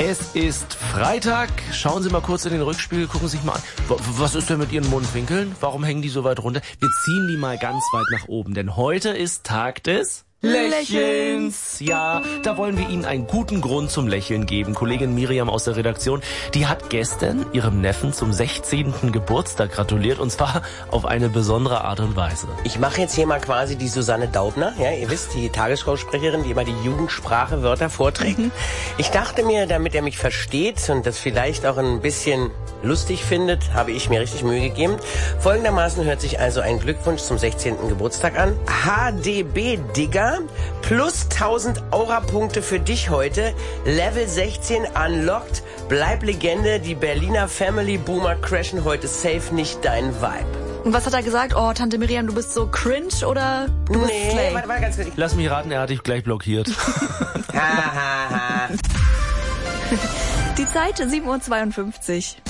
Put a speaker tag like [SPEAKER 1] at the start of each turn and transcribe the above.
[SPEAKER 1] Es ist Freitag. Schauen Sie mal kurz in den Rückspiegel, gucken Sie sich mal an. Was ist denn mit Ihren Mundwinkeln? Warum hängen die so weit runter? Wir ziehen die mal ganz weit nach oben, denn heute ist Tag des Lächelns. Ja, da wollen wir Ihnen einen guten Grund zum Lächeln geben. Kollegin Miriam aus der Redaktion, die hat gestern ihrem Neffen zum 16. Geburtstag gratuliert, und zwar auf eine besondere Art und Weise.
[SPEAKER 2] Ich mache jetzt hier mal quasi die Susanne Daubner, ja, ihr wisst, die Tagesschausprecherin, die immer die Jugendsprache Wörter vorträgt. Ich dachte mir, damit er mich versteht und das vielleicht auch ein bisschen lustig findet, habe ich mir richtig Mühe gegeben. Folgendermaßen hört sich also ein Glückwunsch zum 16. Geburtstag an. HDB Digger plus 1000 Aura-Punkte für dich heute. Level 16 unlocked. Bleib Legende, die Berliner Family Boomer crashen heute safe, nicht dein Vibe.
[SPEAKER 3] Und was hat er gesagt? Oh, Tante Miriam, du bist so cringe oder du bist Slay?
[SPEAKER 2] Warte, ganz kurz.
[SPEAKER 1] Lass mich raten, er hat dich gleich blockiert.
[SPEAKER 2] Ha, ha, ha.
[SPEAKER 3] Die Zeit 7:52 Uhr.